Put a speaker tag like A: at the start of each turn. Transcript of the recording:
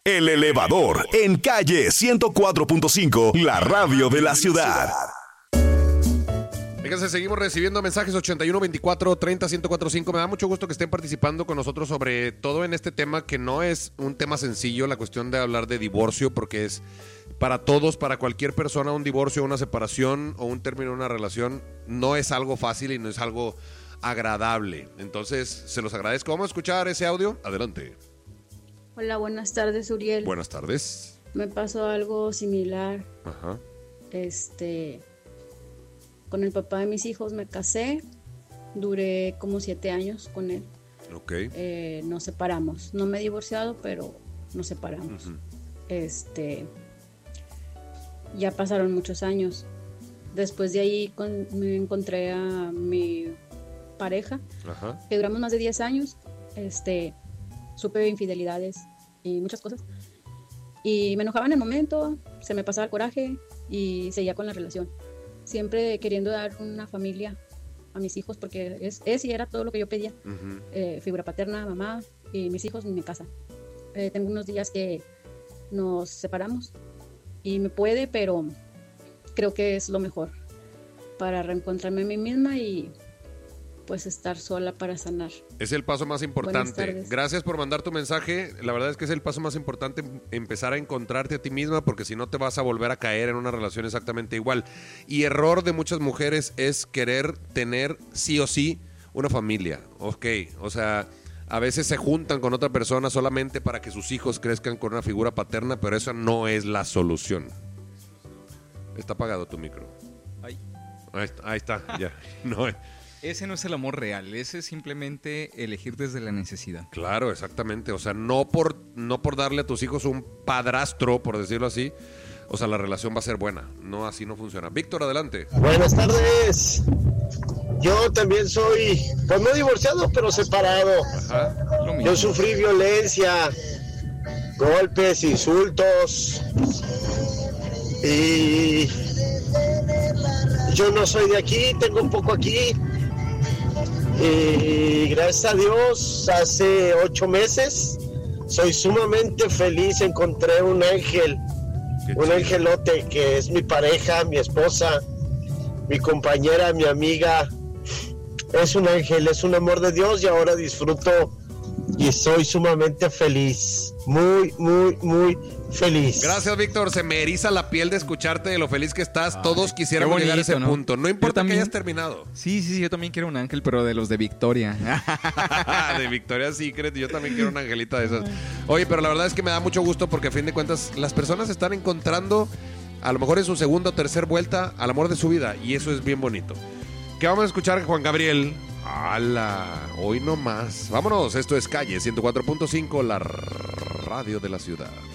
A: El Elevador, en calle 104.5, la radio de la ciudad.
B: Fíjense, seguimos recibiendo mensajes 81 24 30 1045. Me da mucho gusto que estén participando con nosotros sobre todo en este tema, que no es un tema sencillo, la cuestión de hablar de divorcio, porque es para todos, para cualquier persona, un divorcio, una separación o un término de una relación no es algo fácil y no es algo agradable. Entonces, se los agradezco. Vamos a escuchar ese audio. Adelante.
C: Hola, buenas tardes, Uriel.
B: Buenas tardes.
C: Me pasó algo similar.
B: Ajá.
C: Con el papá de mis hijos me casé, duré como 7 años con él.
B: Ok.
C: Nos separamos. No me he divorciado, pero nos separamos.
B: Uh-huh.
C: Ya pasaron muchos años. Después de ahí me encontré a mi pareja,
B: Ajá.
C: que duramos más de 10 años. Supe infidelidades y muchas cosas. Y me enojaba en el momento, se me pasaba el coraje y seguía con la relación. Siempre queriendo dar una familia a mis hijos, porque es y era todo lo que yo pedía. Uh-huh. Figura paterna, mamá y mis hijos en mi casa. Tengo unos días que nos separamos y me puede, pero creo que es lo mejor para reencontrarme a mí misma y pues estar sola para sanar.
B: Es el paso más importante. Gracias por mandar tu mensaje. La verdad es que es el paso más importante, empezar a encontrarte a ti misma, porque si no te vas a volver a caer en una relación exactamente igual. Y error de muchas mujeres es querer tener sí o sí una familia. Ok, o sea, a veces se juntan con otra persona solamente para que sus hijos crezcan con una figura paterna, pero eso no es la solución. Está apagado tu micro. Ahí está, ya. No.
D: Ese no es el amor real, ese es simplemente elegir desde la necesidad.
B: Claro, exactamente. O sea, no por darle a tus hijos un padrastro, por decirlo así, o sea, la relación va a ser buena. No, así no funciona. Víctor, adelante.
E: Buenas tardes. Yo también soy, pues no divorciado, pero separado.
B: Ajá.
E: Yo sufrí violencia, golpes, insultos. Y yo no soy de aquí, tengo un poco aquí. Y gracias a Dios, hace 8 meses, soy sumamente feliz. Encontré un ángel, un angelote que es mi pareja, mi esposa, mi compañera, mi amiga. Es un ángel, es un amor de Dios y ahora disfruto y soy sumamente feliz. Muy, muy, muy feliz.
B: Gracias, Víctor. Se me eriza la piel de escucharte, de lo feliz que estás. Todos quisiéramos llegar a ese punto. No importa que hayas terminado.
D: Sí, yo también quiero un ángel, pero de los de Victoria.
B: De Victoria's Secret. Yo también quiero una angelita de esas. Oye, pero la verdad es que me da mucho gusto porque a fin de cuentas las personas están encontrando, a lo mejor en su segunda o tercera vuelta, al amor de su vida. Y eso es bien bonito. ¿Qué vamos a escuchar, Juan Gabriel? ¡Hala! Hoy no más. Vámonos. Esto es Calle 104.5, la radio de la ciudad.